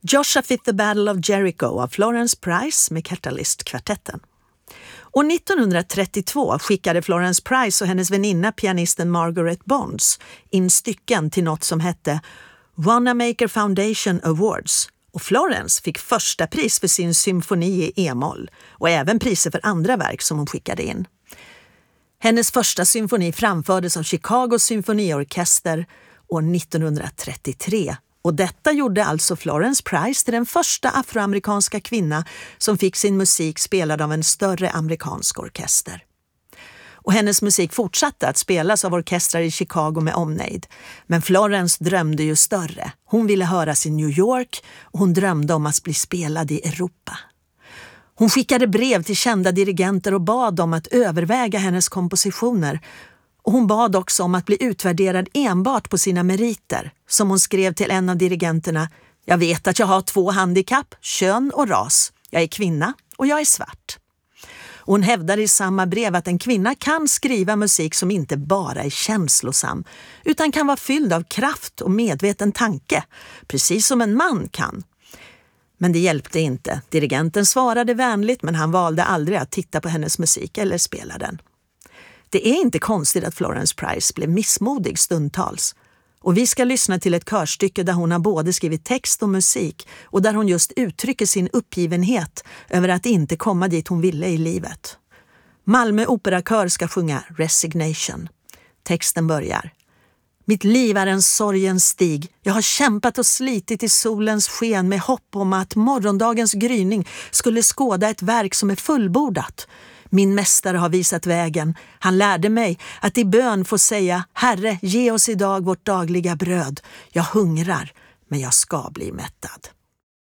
Joshua Fit the Battle of Jericho av Florence Price med Catalyst-kvartetten. År 1932 skickade Florence Price och hennes väninna pianisten Margaret Bonds in stycken till något som hette Wanamaker Foundation Awards. Och Florence fick första pris för sin symfoni i e-moll och även priser för andra verk som hon skickade in. Hennes första symfoni framfördes av Chicago symfoniorkester år 1933. Och detta gjorde alltså Florence Price till den första afroamerikanska kvinna som fick sin musik spelad av en större amerikansk orkester. Och hennes musik fortsatte att spelas av orkestrar i Chicago med omnejd. Men Florence drömde ju större. Hon ville höras i New York och hon drömde om att bli spelad i Europa. Hon skickade brev till kända dirigenter och bad om att överväga hennes kompositioner. Och hon bad också om att bli utvärderad enbart på sina meriter. Som hon skrev till en av dirigenterna: jag vet att jag har 2 handikapp, kön och ras. Jag är kvinna och jag är svart. Och hon hävdar i samma brev att en kvinna kan skriva musik som inte bara är känslosam utan kan vara fylld av kraft och medveten tanke, precis som en man kan. Men det hjälpte inte. Dirigenten svarade vänligt, men han valde aldrig att titta på hennes musik eller spela den. Det är inte konstigt att Florence Price blev missmodig stundtals. Och vi ska lyssna till ett körstycke där hon har både skrivit text och musik och där hon just uttrycker sin uppgivenhet över att inte komma dit hon ville i livet. Malmö operakör ska sjunga Resignation. Texten börjar: mitt liv är en sorgens stig. Jag har kämpat och slitit i solens sken med hopp om att morgondagens gryning skulle skåda ett verk som är fullbordat. Min mästare har visat vägen. Han lärde mig att i bön få säga: Herre, ge oss idag vårt dagliga bröd. Jag hungrar, men jag ska bli mättad.